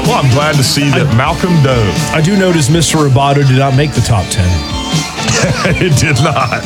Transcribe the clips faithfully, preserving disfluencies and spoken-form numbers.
Well, I'm glad to see that I, Malcolm Doe. I do notice Mister Roboto did not make the top ten. It did not.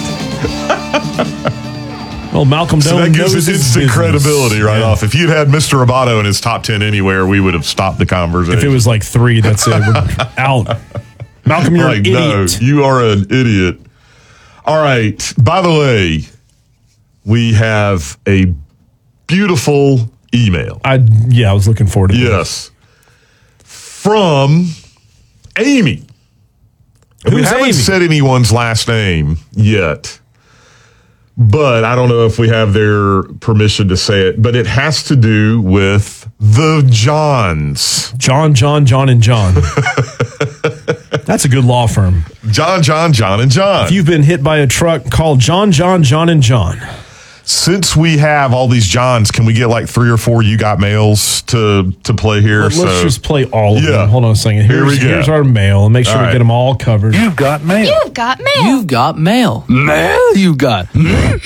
Well, Malcolm Doe. So that gives it instant credibility right yeah. off. If you'd had Mister Roboto in his top ten anywhere, we would have stopped the conversation. If it was like three, that's it. We're out. Malcolm, you're like, an idiot. No, you are an idiot. All right. By the way, we have a beautiful email. I yeah, I was looking forward to it. Yes. From Amy. Who's we haven't Amy? said anyone's last name yet, but I don't know if we have their permission to say it, but it has to do with the Johns. John, John, John, and John. That's a good law firm. John, John, John, and John. If you've been hit by a truck, call John, John, John, and John. Since we have all these Johns, can we get like three or four You Got Mails to, to play here? Let's so, just play all of yeah. them. Hold on a second. Here's, Here we go. Here's our mail. And make sure All we right. get them all covered. You've got mail. You've got mail. You've got mail. Mail you got. I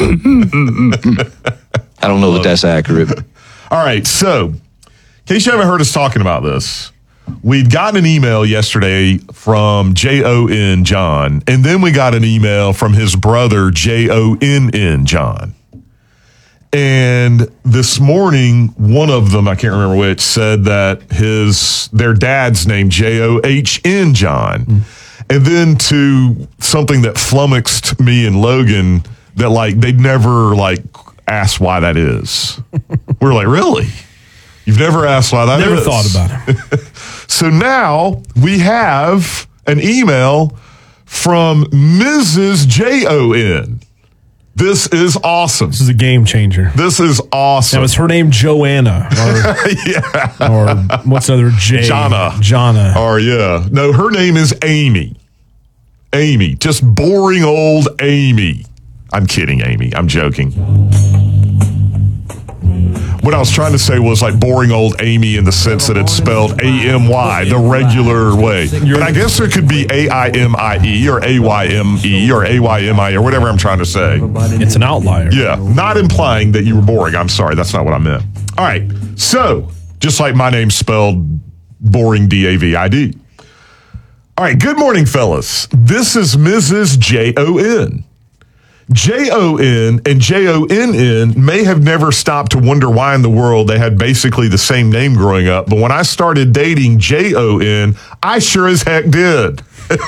don't know that that's accurate. All right, so in case you haven't heard us talking about this, we'd gotten an email yesterday from J O N John, and then we got an email from his brother, J O N N John. And this morning, one of them, I can't remember which, said that his their dad's name, J O H N John. Mm. And then to something that flummoxed me and Logan, that like they'd never like asked why that is. We're like, really? You've never asked why that Never is? thought about it. So now we have an email from Missus J O N. This is awesome. This is a game changer. This is awesome. Now, is her name Joanna? Or, yeah. or what's another J? Jonna. Jonna. Or, yeah. No, her name is Amy. Amy. Just boring old Amy. I'm kidding, Amy. I'm joking. What I was trying to say was like boring old Amy in the sense that it's spelled A M Y, the regular way. But I guess there could be A I M I E or A Y M E or A Y M I or whatever I'm trying to say. It's an outlier. Yeah, not implying that you were boring. I'm sorry, that's not what I meant. All right, so just like my name's spelled boring D A V I D. All right, good morning, fellas. This is Missus J O N. J O N and J O N N may have never stopped to wonder why in the world they had basically the same name growing up, but when I started dating J O N, I sure as heck did.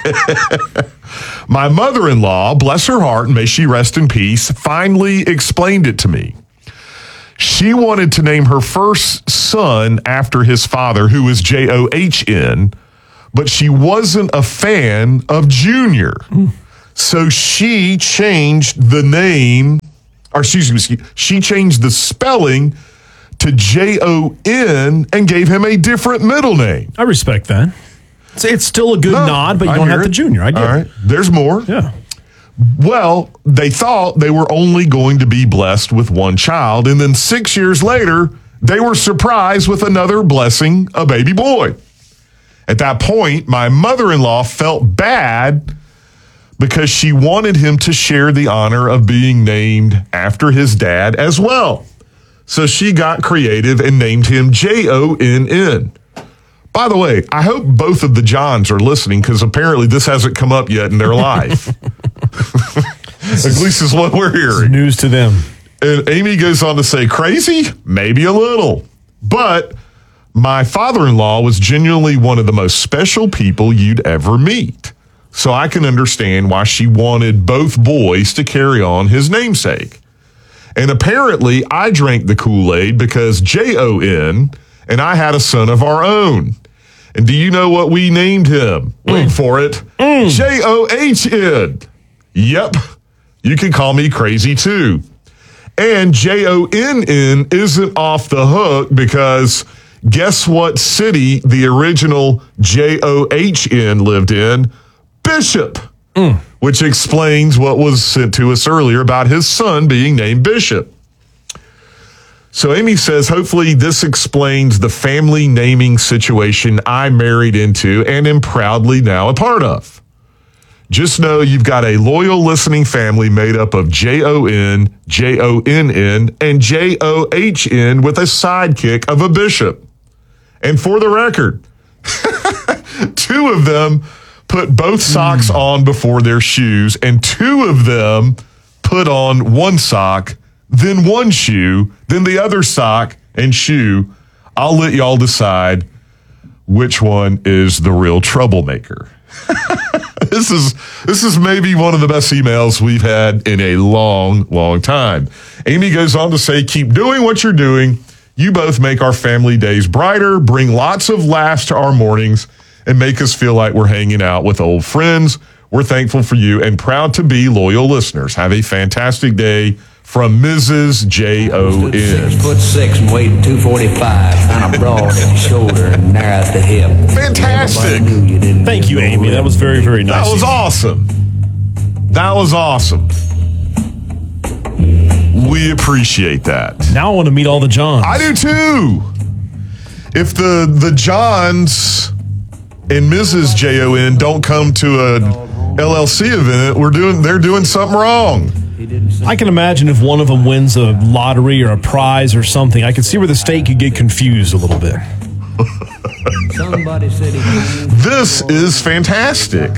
My mother-in-law, bless her heart, and may she rest in peace, finally explained it to me. She wanted to name her first son after his father, who was J O H N, but she wasn't a fan of Junior. Mm. So she changed the name, or excuse me, she changed the spelling to J O N and gave him a different middle name. I respect that. It's, it's still a good no, nod, but you I don't have it. the Junior. I get All right, it. There's more. Yeah. Well, they thought they were only going to be blessed with one child, and then six years later, they were surprised with another blessing, a baby boy. At that point, my mother-in-law felt bad because she wanted him to share the honor of being named after his dad as well. So she got creative and named him J O N N. By the way, I hope both of the Johns are listening because apparently this hasn't come up yet in their life. At least is what we're hearing. News to them. And Amy goes on to say, crazy? Maybe a little. But my father-in-law was genuinely one of the most special people you'd ever meet. So I can understand why she wanted both boys to carry on his namesake. And apparently I drank the Kool-Aid because J O N and I had a son of our own. And do you know what we named him? Mm. Wait for it. Mm. J O H N. Yep. You can call me crazy too. And J O N N isn't off the hook because guess what city the original J O H N lived in? Bishop, mm. which explains what was sent to us earlier about his son being named Bishop. So Amy says, hopefully this explains the family naming situation I married into and am proudly now a part of. Just know you've got a loyal listening family made up of J O N, J O N N, and J O H N with a sidekick of a bishop. And for the record, Two of them put both socks mm. on before their shoes, and two of them put on one sock, then one shoe, then the other sock and shoe. I'll let y'all decide which one is the real troublemaker. This is this is maybe one of the best emails we've had in a long, long time. Amy goes on to say, keep doing what you're doing. You both make our family days brighter, bring lots of laughs to our mornings, and make us feel like we're hanging out with old friends. We're thankful for you and proud to be loyal listeners. Have a fantastic day. From Missus J O N. Six foot six and weighed two forty-five, kind of broad at the shoulder and narrow at the hip. Fantastic. You Thank you, Amy. That was very, very nice. That was awesome. That was awesome. We appreciate that. Now I want to meet all the Johns. I do too. If the the Johns and Missus J O N don't come to a L L C event, we're doing they're doing something wrong. I can imagine if one of them wins a lottery or a prize or something, I can see where the state could get confused a little bit. This is fantastic.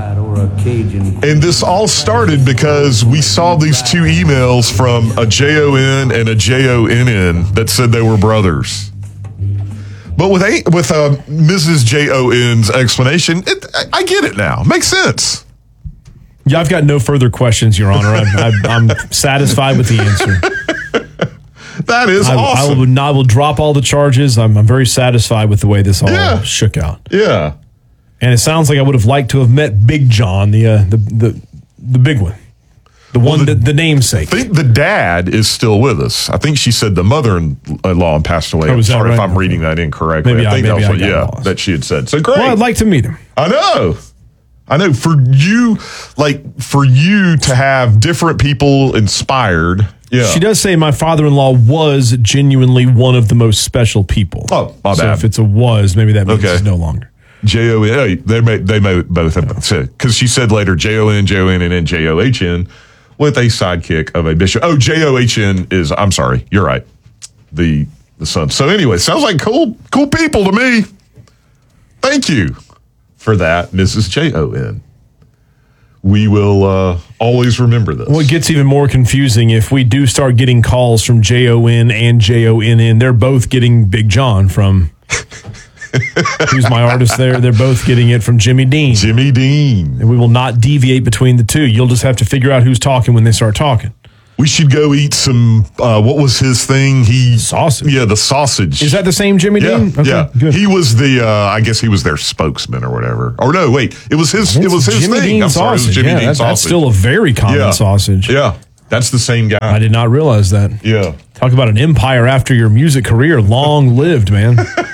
And this all started because we saw these two emails from a J O N and a J O N N that said they were brothers. But with a, with uh, Missus J O N's explanation, it, I, I get it now. Makes sense. Yeah, I've got no further questions, Your Honor. I'm, I'm, I'm satisfied with the answer. That is I, awesome. I will, I will drop all the charges. I'm, I'm very satisfied with the way this all yeah. shook out. Yeah. And it sounds like I would have liked to have met Big John, the uh, the, the the big one, the one, well, the, the, the namesake. I think the dad is still with us. I think she said the mother-in-law passed away. Oh, I'm sorry right? if I'm reading that incorrectly. Maybe I think I, maybe that was I what, yeah, lost. that she had said. So great. Well, I'd like to meet him. I know. I know. For you, like, for you to have different people inspired. Yeah. She does say my father-in-law was genuinely one of the most special people. Oh, my so bad. if it's a was, maybe that means okay. it's no longer. J O N, they may, they may both have said, because she said later J O N, J O N, and then J O H N with a sidekick of a bishop. Oh, J O H N is, I'm sorry, you're right, the the son. So anyway, sounds like cool, cool people to me. Thank you for that, Missus J O N. We will uh, always remember this. Well, it gets even more confusing if we do start getting calls from J O N and J O N N. They're both getting Big John from... Who's my artist there? They're both getting it from Jimmy Dean. Jimmy Dean. And we will not deviate between the two. You'll just have to figure out who's talking when they start talking. We should go eat some, uh, what was his thing? He Sausage. Yeah, the sausage. Is that the same Jimmy yeah, Dean? Okay, yeah. Good. He was the, uh, I guess he was their spokesman or whatever. Or no, wait, it was his, it was his Jimmy thing. Dean I'm sorry, sausage. it was Jimmy yeah, Dean that, sausage. That's still a very common yeah. sausage. Yeah, that's the same guy. I did not realize that. Yeah. Talk about an empire after your music career. Long lived, man.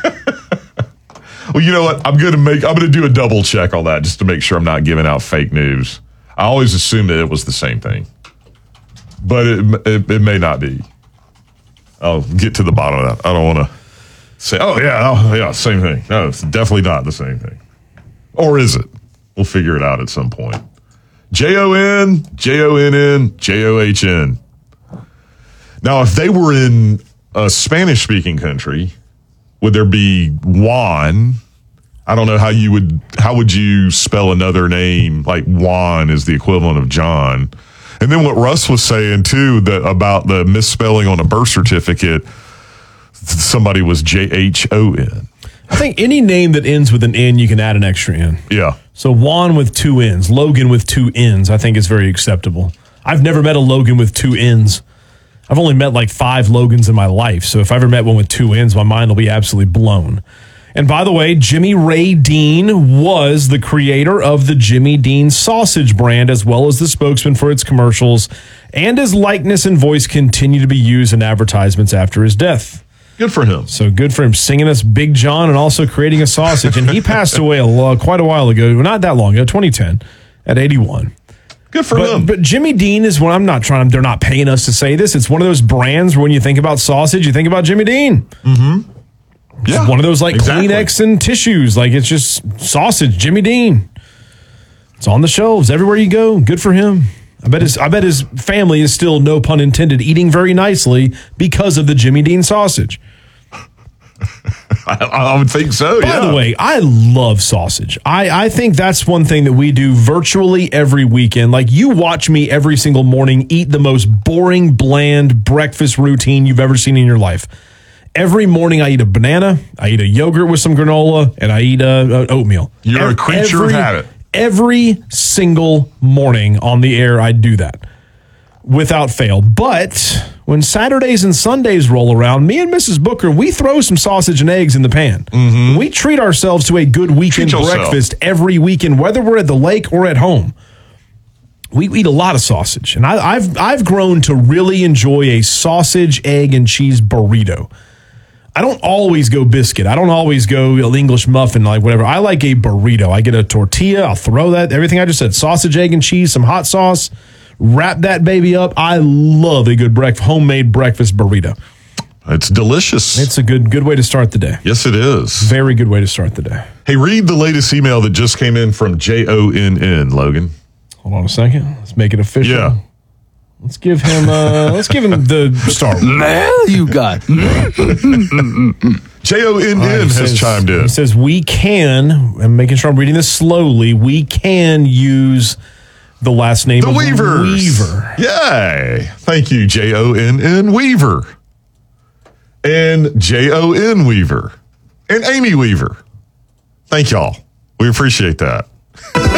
Well, you know what? I'm going to make, I'm going to do a double check on that just to make sure I'm not giving out fake news. I always assumed that it was the same thing, but it, it, it may not be. I'll get to the bottom of that. I don't want to say, oh, yeah, oh, yeah, same thing. No, it's definitely not the same thing. Or is it? We'll figure it out at some point. J O N, J O N N, J O H N. Now, if they were in a Spanish-speaking country, would there be Juan? I don't know how you would, how would you spell another name? Like Juan is the equivalent of John. And then what Russ was saying too, that about the misspelling on a birth certificate, somebody was J H O N. I think any name that ends with an N, you can add an extra N. Yeah. So Juan with two N's, Logan with two N's, I think is very acceptable. I've never met a Logan with two N's. I've only met like five Logans in my life. So if I ever met one with two N's, my mind will be absolutely blown. And by the way, Jimmy Ray Dean was the creator of the Jimmy Dean sausage brand, as well as the spokesman for its commercials, and his likeness and voice continue to be used in advertisements after his death. Good for him. So good for him singing us Big John and also creating a sausage. And he passed away a lo- quite a while ago, not that long ago, twenty ten, at eighty-one. Good for but, him. But Jimmy Dean is one, I'm not trying, they're not paying us to say this. It's one of those brands where when you think about sausage, you think about Jimmy Dean. Mm-hmm. Yeah, it's one of those like exactly. Kleenex and tissues. Like it's just sausage, Jimmy Dean. It's on the shelves everywhere you go. Good for him. I bet his I bet his family is still, no pun intended, eating very nicely because of the Jimmy Dean sausage. I, I would think so, By yeah. the way, I love sausage. I, I think that's one thing that we do virtually every weekend. Like, you watch me every single morning eat the most boring, bland breakfast routine you've ever seen in your life. Every morning I eat a banana, I eat a yogurt with some granola, and I eat a, a oatmeal. You're every, a creature every, of habit. Every single morning on the air, I do that without fail. But when Saturdays and Sundays roll around, me and Missus Booker, we throw some sausage and eggs in the pan. Mm-hmm. We treat ourselves to a good weekend breakfast every weekend, whether we're at the lake or at home. We eat a lot of sausage, and I, I've I've grown to really enjoy a sausage, egg, and cheese burrito. I don't always go biscuit. I don't always go English muffin, like whatever. I like a burrito. I get a tortilla. I'll throw that, everything I just said, sausage, egg, and cheese, some hot sauce, wrap that baby up. I love a good breakfast, homemade breakfast burrito. It's delicious. It's a good good way to start the day. Yes, it is. Very good way to start the day. Hey, read the latest email that just came in from J O N N, Logan. Hold on a second. Let's make it official. Yeah. Let's give him uh, let's give him the start. Man, you got. J O N N Right, he has says- chimed in. He says, we can, I'm making sure I'm reading this slowly, we can use the last name The of Weavers. Weaver. Yay. Thank you, J O N N Weaver. And J O N Weaver. And Amy Weaver. Thank y'all. We appreciate that.